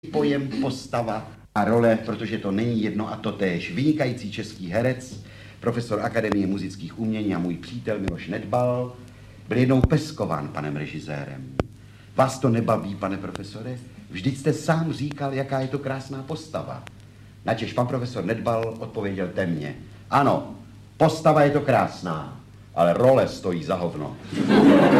pojem postava a role, protože to není jedno a totéž. Vynikající český herec, profesor Akademie muzických umění a můj přítel Miloš Nedbal byl jednou peskován panem režisérem. Vás to nebaví, pane profesore? Vždyť jste sám říkal, jaká je to krásná postava. Načež pan profesor Nedbal odpověděl temně. Ano, postava je to krásná, ale role stojí za hovno.